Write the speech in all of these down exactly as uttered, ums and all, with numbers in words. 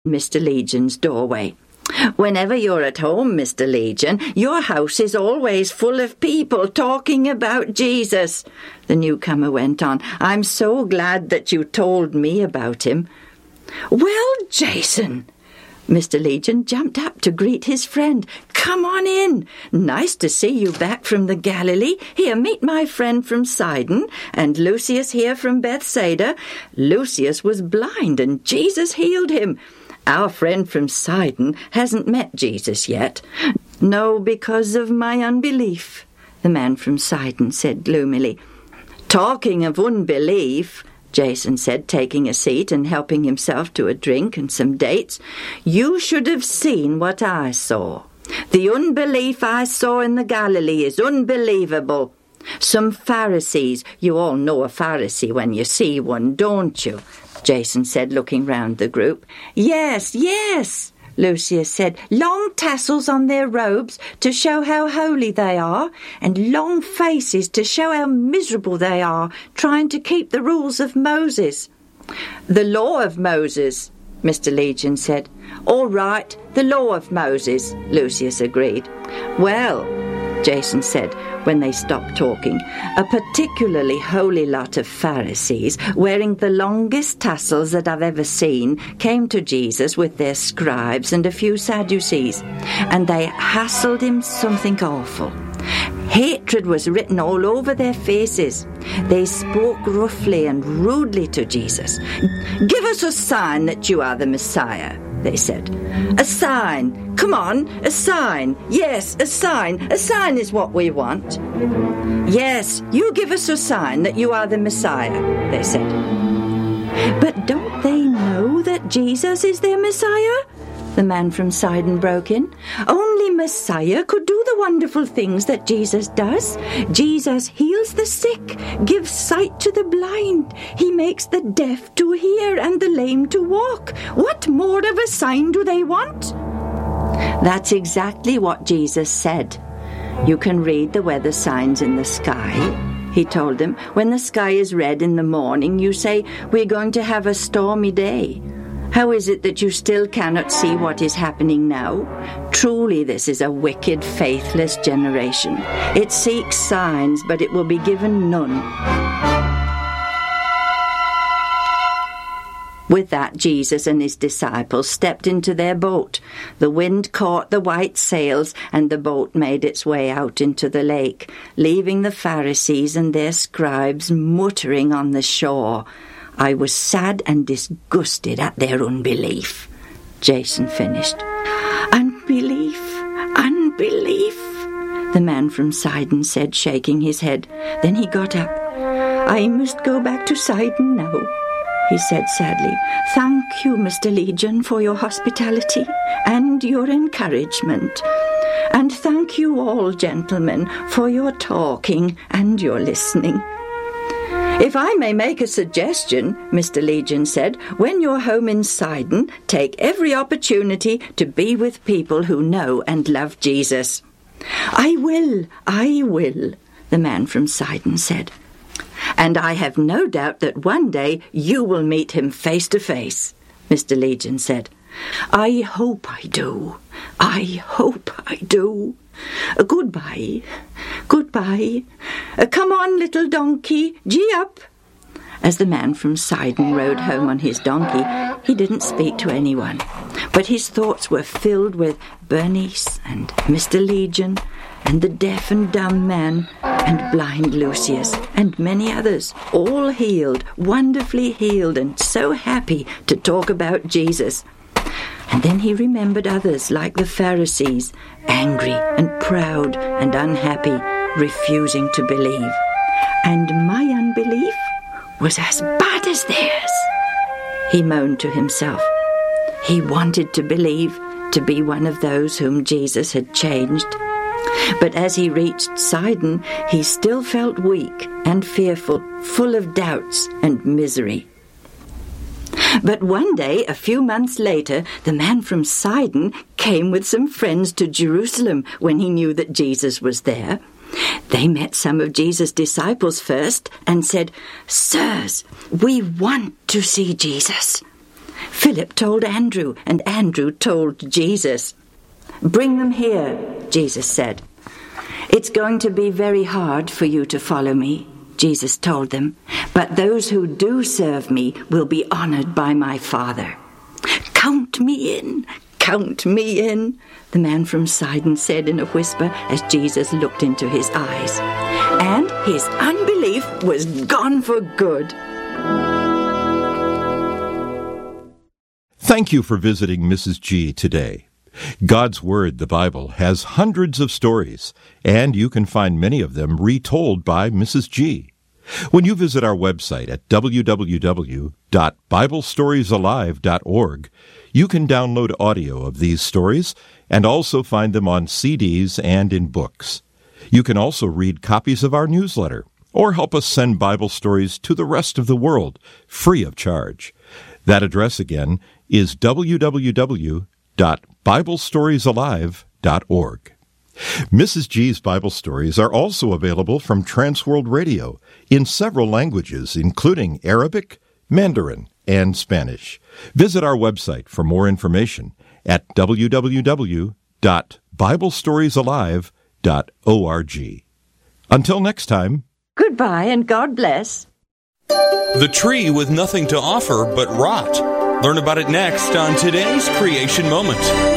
Mister Legion's doorway. "Whenever you're at home, Mister Legion, your house is always full of people talking about Jesus," the newcomer went on. "I'm so glad that you told me about him." "Well, Jason," Mister Legion jumped up to greet his friend. "Come on in. Nice to see you back from the Galilee. Here, meet my friend from Sidon, and Lucius here from Bethsaida. Lucius was blind, and Jesus healed him. Our friend from Sidon hasn't met Jesus yet." "No, because of my unbelief," the man from Sidon said gloomily. "Talking of unbelief," Jason said, taking a seat and helping himself to a drink and some dates, "you should have seen what I saw. The unbelief I saw in the Galilee is unbelievable. Some Pharisees, you all know a Pharisee when you see one, don't you?" Jason said, looking round the group. "Yes, yes," Lucius said. "Long tassels on their robes to show how holy they are, and long faces to show how miserable they are, trying to keep the rules of Moses." "The law of Moses," Mister Legion said. "All right, the law of Moses," Lucius agreed. "Well," Jason said, when they stopped talking, "a particularly holy lot of Pharisees, wearing the longest tassels that I've ever seen, came to Jesus with their scribes and a few Sadducees, and they hassled him something awful. Hatred was written all over their faces. They spoke roughly and rudely to Jesus. 'Give us a sign that you are the Messiah,' they said. 'A sign. Come on, a sign. Yes, a sign. A sign is what we want.' 'Yes, you give us a sign that you are the Messiah,' they said. "But don't they know that Jesus is their Messiah?" the man from Sidon broke in. "Only Messiah could do the wonderful things that Jesus does. Jesus heals the sick, gives sight to the blind. He makes the deaf to hear and the lame to walk. What more of a sign do they want?" "That's exactly what Jesus said. You can read the weather signs in the sky," he told them. "When the sky is red in the morning, you say, 'We're going to have a stormy day.' How is it that you still cannot see what is happening now? Truly, this is a wicked, faithless generation. It seeks signs, but it will be given none." With that, Jesus and his disciples stepped into their boat. The wind caught the white sails, and the boat made its way out into the lake, leaving the Pharisees and their scribes muttering on the shore. "I was sad and disgusted at their unbelief," Jason finished. "Unbelief, unbelief," the man from Sidon said, shaking his head. Then he got up. "I must go back to Sidon now," he said sadly. "Thank you, Mister Legion, for your hospitality and your encouragement. And thank you all, gentlemen, for your talking and your listening." "If I may make a suggestion," Mister Legion said, "when you're home in Sidon, take every opportunity to be with people who know and love Jesus." "I will, I will," the man from Sidon said. "And I have no doubt that one day you will meet him face to face," Mister Legion said. "I hope I do. I hope I do. Uh, goodbye. Goodbye. Uh, come on, little donkey. Gee up." As the man from Sidon rode home on his donkey, he didn't speak to anyone, but his thoughts were filled with Bernice and Mister Legion and the deaf and dumb man and blind Lucius and many others, all healed, wonderfully healed, and so happy to talk about Jesus. And then he remembered others like the Pharisees, angry and proud and unhappy, refusing to believe. And my unbelief was as bad as theirs, he moaned to himself. He wanted to believe, to be one of those whom Jesus had changed. But as he reached Sidon, he still felt weak and fearful, full of doubts and misery. But one day, a few months later, the man from Sidon came with some friends to Jerusalem when he knew that Jesus was there. They met some of Jesus' disciples first and said, "Sirs, we want to see Jesus." Philip told Andrew, and Andrew told Jesus. "Bring them here," Jesus said. "It's going to be very hard for you to follow me," Jesus told them, "but those who do serve me will be honored by my Father." "Count me in, count me in," the man from Sidon said in a whisper as Jesus looked into his eyes. And his unbelief was gone for good. Thank you for visiting Missus G today. God's Word, the Bible, has hundreds of stories, and you can find many of them retold by Missus G. When you visit our website at w w w dot bible stories alive dot org, you can download audio of these stories and also find them on C Ds and in books. You can also read copies of our newsletter or help us send Bible stories to the rest of the world free of charge. That address again is w w w dot bible stories alive dot org. Missus G's Bible stories are also available from Transworld Radio in several languages, including Arabic, Mandarin, and Spanish. Visit our website for more information at w w w dot bible stories alive dot org. Until next time. Goodbye and God bless. The tree with nothing to offer but rot. Learn about it next on today's Creation Moment.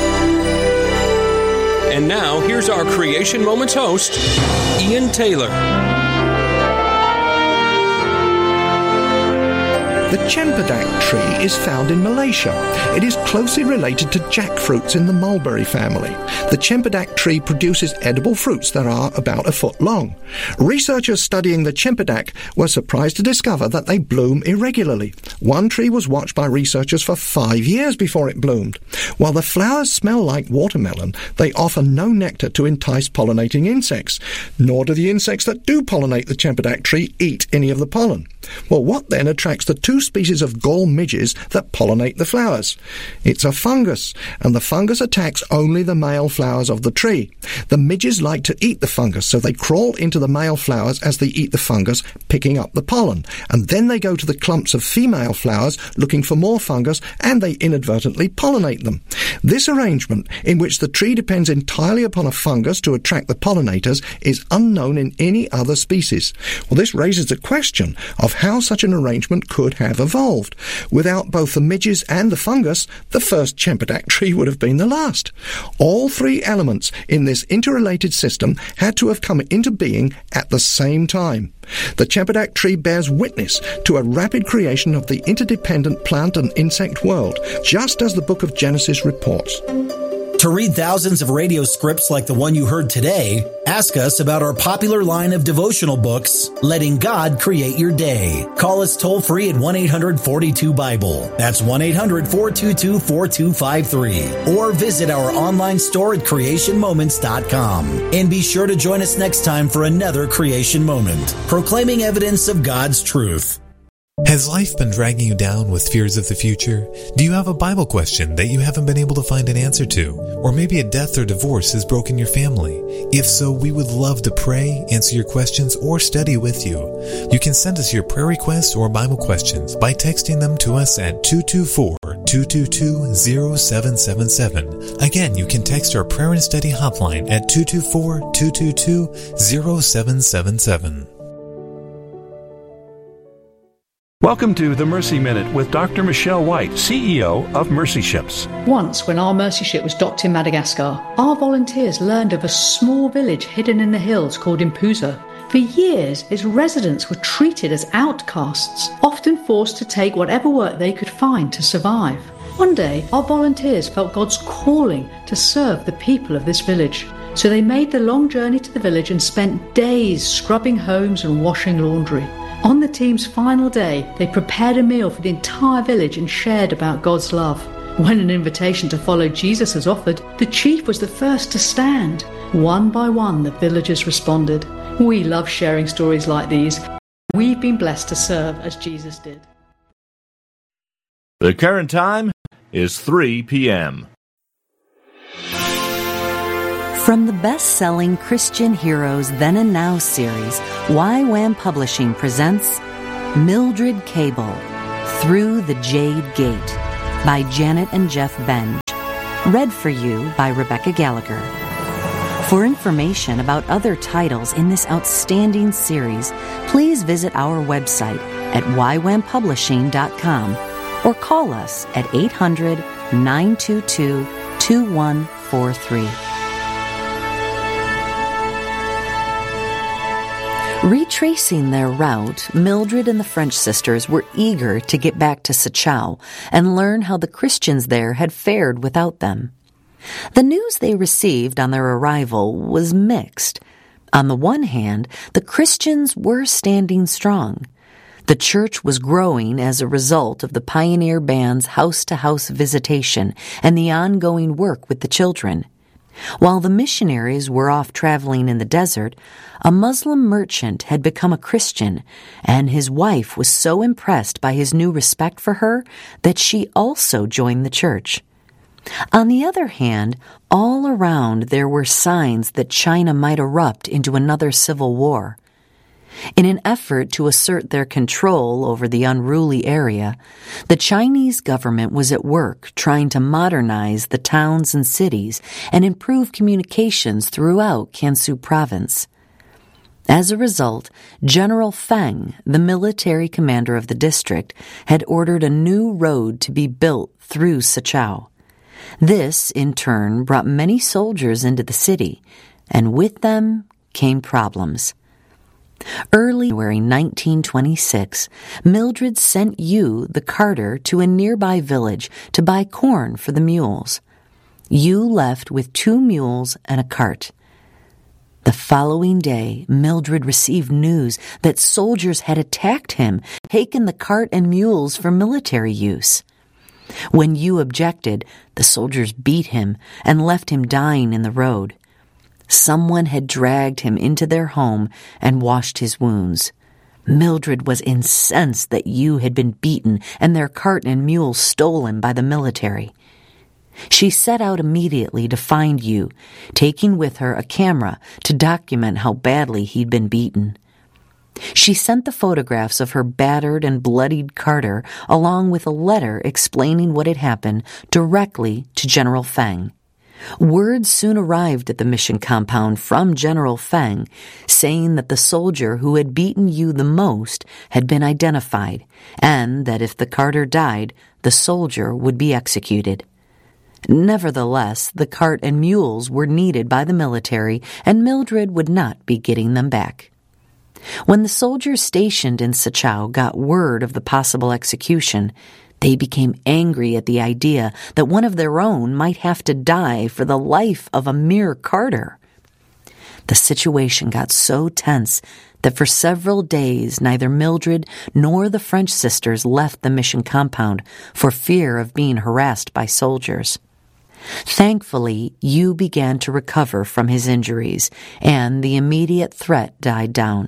And now, here's our Creation Moments host, Ian Taylor. The Cempedak tree is found in Malaysia. It is closely related to jackfruits in the mulberry family. The Cempedak tree produces edible fruits that are about a foot long. Researchers studying the Cempedak were surprised to discover that they bloom irregularly. One tree was watched by researchers for five years before it bloomed. While the flowers smell like watermelon, they offer no nectar to entice pollinating insects. Nor do the insects that do pollinate the Cempedak tree eat any of the pollen. Well, what then attracts the two species of gall midges that pollinate the flowers? It's a fungus, and the fungus attacks only the male flowers of the tree. The midges like to eat the fungus, so they crawl into the male flowers as they eat the fungus, picking up the pollen, and then they go to the clumps of female flowers looking for more fungus, and they inadvertently pollinate them. This arrangement, in which the tree depends entirely upon a fungus to attract the pollinators, is unknown in any other species. Well, this raises the question of how such an arrangement could have evolved. Without both the midges and the fungus, the first Cempedak tree would have been the last. All three elements in this interrelated system had to have come into being at the same time. The Cempedak tree bears witness to a rapid creation of the interdependent plant and insect world, just as the book of Genesis reports. To read thousands of radio scripts like the one you heard today, ask us about our popular line of devotional books, Letting God Create Your Day. Call us toll-free at one eight hundred forty-two Bible. That's one eight hundred four two two four two five three. Or visit our online store at creation moments dot com. And be sure to join us next time for another Creation Moment, proclaiming evidence of God's truth. Has life been dragging you down with fears of the future? Do you have a Bible question that you haven't been able to find an answer to? Or maybe a death or divorce has broken your family? If so, we would love to pray, answer your questions, or study with you. You can send us your prayer requests or Bible questions by texting them to us at two two four, two two two, zero seven seven seven. Again, you can text our prayer and study hotline at two two four, two two two, zero seven seven seven. Welcome to the Mercy Minute with Doctor Michelle White, C E O of Mercy Ships. Once, when our Mercy Ship was docked in Madagascar, our volunteers learned of a small village hidden in the hills called Impuza. For years, its residents were treated as outcasts, often forced to take whatever work they could find to survive. One day, our volunteers felt God's calling to serve the people of this village. So they made the long journey to the village and spent days scrubbing homes and washing laundry. On the team's final day, they prepared a meal for the entire village and shared about God's love. When an invitation to follow Jesus was offered, the chief was the first to stand. One by one, the villagers responded. We love sharing stories like these. We've been blessed to serve as Jesus did. The current time is three p.m. From the best-selling Christian Heroes Then and Now series, Y WAM Publishing presents Mildred Cable, Through the Jade Gate. by Janet and Jeff Benj. Read for you by Rebecca Gallagher. For information about other titles in this outstanding series, please visit our website at y wham publishing dot com or call us at eight hundred, nine two two, two one four three. Retracing their route, Mildred and the French sisters were eager to get back to Sachau and learn how the Christians there had fared without them. The news they received on their arrival was mixed. On the one hand, the Christians were standing strong. The church was growing as a result of the Pioneer Band's house-to-house visitation and the ongoing work with the children. While the missionaries were off traveling in the desert, a Muslim merchant had become a Christian, and his wife was so impressed by his new respect for her that she also joined the church. On the other hand, all around there were signs that China might erupt into another civil war. In an effort to assert their control over the unruly area, the Chinese government was at work trying to modernize the towns and cities and improve communications throughout Gansu province. As a result, General Feng, the military commander of the district, had ordered a new road to be built through Sachau. This, in turn, brought many soldiers into the city, and with them came problems. Early January nineteen twenty-six, Mildred sent Yu, the carter, to a nearby village to buy corn for the mules. Yu left with two mules and a cart. The following day, Mildred received news that soldiers had attacked him, taken the cart and mules for military use. When Yu objected, the soldiers beat him and left him dying in the road. Someone had dragged him into their home and washed his wounds. Mildred was incensed that Yu had been beaten and their cart and mule stolen by the military. She set out immediately to find Yu, taking with her a camera to document how badly he'd been beaten. She sent the photographs of her battered and bloodied carter along with a letter explaining what had happened directly to General Feng. Word soon arrived at the mission compound from General Feng, saying that the soldier who had beaten Yu the most had been identified, and that if the carter died, the soldier would be executed. Nevertheless, the cart and mules were needed by the military, and Mildred would not be getting them back. When the soldiers stationed in Sachau got word of the possible execution, they became angry at the idea that one of their own might have to die for the life of a mere carter. The situation got so tense that for several days neither Mildred nor the French sisters left the mission compound for fear of being harassed by soldiers. Thankfully, Yu began to recover from his injuries, and the immediate threat died down.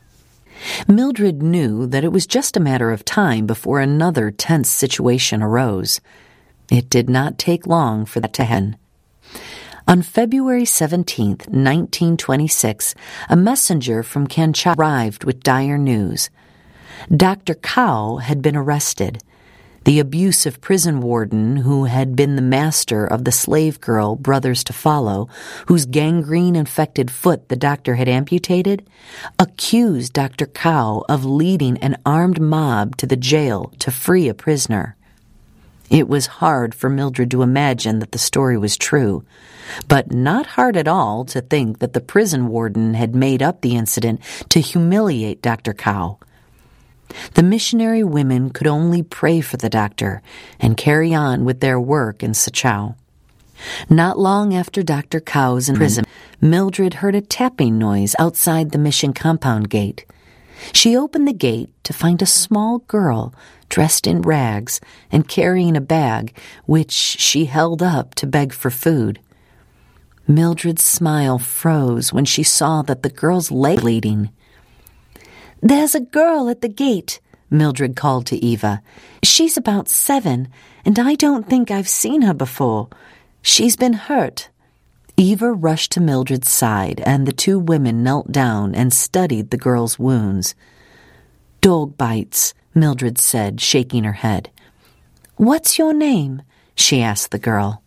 Mildred knew that it was just a matter of time before another tense situation arose. It did not take long for that to happen. On February seventeenth, nineteen twenty-six, a messenger from Kanchai arrived with dire news. Doctor Kao had been arrested. The abusive prison warden, who had been the master of the slave girl Brothers to Follow, whose gangrene-infected foot the doctor had amputated, accused Doctor Kao of leading an armed mob to the jail to free a prisoner. It was hard for Mildred to imagine that the story was true, but not hard at all to think that the prison warden had made up the incident to humiliate Doctor Kao. The missionary women could only pray for the doctor and carry on with their work in Sachau. Not long after Doctor Kao's imprisonment, Mildred heard a tapping noise outside the mission compound gate. She opened the gate to find a small girl dressed in rags and carrying a bag, which she held up to beg for food. Mildred's smile froze when she saw that the girl's leg was bleeding. "There's a girl at the gate," Mildred called to Eva. "She's about seven, and I don't think I've seen her before. She's been hurt." Eva rushed to Mildred's side, and the two women knelt down and studied the girl's wounds. "Dog bites," Mildred said, shaking her head. "What's your name?" she asked the girl.